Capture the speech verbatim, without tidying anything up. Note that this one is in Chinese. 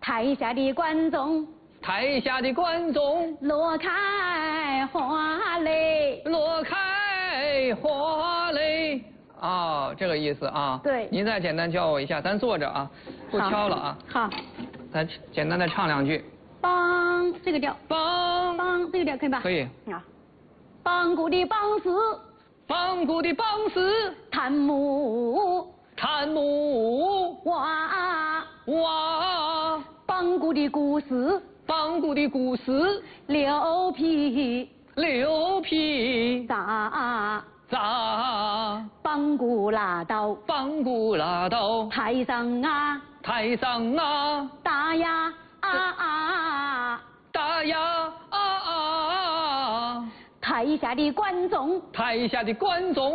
台下的观众， 台下的观众落开花蕾， 落开花蕾。啊，这个意思啊。 对。 您再简单教我一下，咱坐着啊，不敲了啊。 好。 咱简单的唱两句。 梆，这个调。 梆。 梆，这个调可以吧？ 可以。 啊。梆鼓的梆丝， 梆鼓的梆丝， 弹木， 弹木， 哇哇。 梆鼓的鼓丝， 梆鼓的鼓丝， 六匹， 六匹， 杂。 杂， 梆鼓拉到， 梆鼓拉到台上啊， 台上啊， 打呀啊啊， 打呀啊啊， 台下的观众， 台下的观众。